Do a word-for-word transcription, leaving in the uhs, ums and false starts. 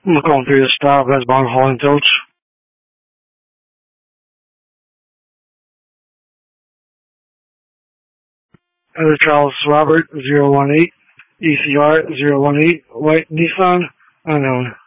I'm going through the stop as Bond Hauling Tilch. Other Charles Robert zero one eight, E C R zero one eight, White Nissan, unknown.